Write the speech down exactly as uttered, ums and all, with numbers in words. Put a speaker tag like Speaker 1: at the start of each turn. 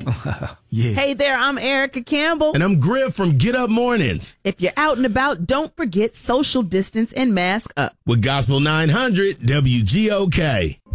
Speaker 1: Yeah.
Speaker 2: Hey there, I'm Erica Campbell.
Speaker 3: And I'm Griff from Get Up Mornings.
Speaker 2: If you're out and about, don't forget social distance and mask up.
Speaker 3: With Gospel nine hundred W G O K.